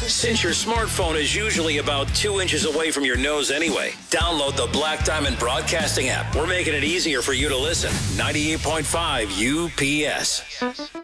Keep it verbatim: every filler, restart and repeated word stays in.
Since your smartphone is usually about two inches away from your nose anyway, download the Black Diamond Broadcasting app. We're making it easier for you to listen. ninety-eight point five U P S.